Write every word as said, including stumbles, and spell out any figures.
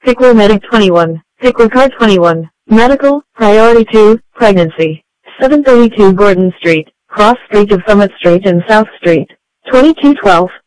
Pickler Medic twenty-one, Pickler Car twenty-one, Medical, Priority two, Pregnancy. seven thirty-two Gordon Street, Cross Street of Summit Street and South Street. twenty-two twelve.